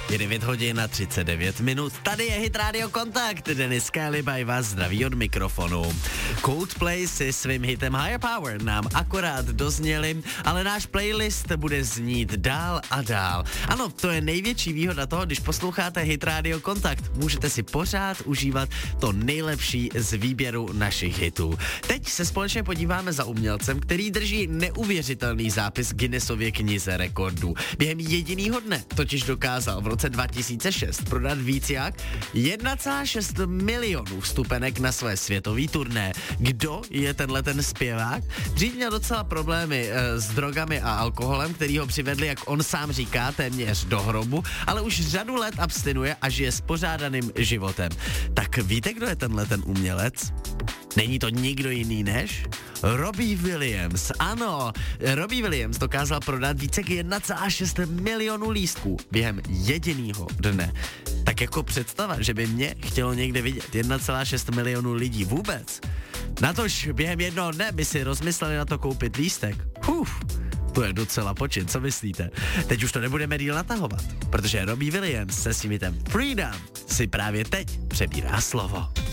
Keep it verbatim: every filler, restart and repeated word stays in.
Je devět hodin a třicet devět minut. Tady je Hit Radio Kontakt. Denis Kelly vás zdraví od mikrofonu. Coldplay si svým hitem Higher Power nám akorát dozněli, ale náš playlist bude znít dál a dál. Ano, to je největší výhoda toho, když posloucháte Hit Radio Kontakt. Můžete si pořád užívat to nejlepší z výběru našich hitů. Teď se společně podíváme za umělcem, který drží neuvěřitelný zápis Guinnessově knize rekordů. Během jedinýho dne totiž dokázal v roce dva tisíce šest prodat víc jak jedna celá šest milionů vstupenek na své světový turné. Kdo je tenhle ten zpěvák? Dřív měl docela problémy e, s drogami a alkoholem, který ho přivedli, jak on sám říká, téměř do hrobu, ale už řadu let abstinuje a žije spořádaným životem. Tak víte, kdo je tenhle ten umělec? Není to nikdo jiný než Robbie Williams. Ano, Robbie Williams dokázal prodat více jak jedna celá šest milionů lístků během jedinýho dne. Tak jako představa, že by mě chtělo někde vidět jedna celá šest milionů lidí vůbec. Natož během jednoho dne by si rozmysleli na to koupit lístek. Uf, to je docela počin, co myslíte? Teď už to nebudeme díl natahovat, protože Robbie Williams se svým hitem Freedom si právě teď přebírá slovo.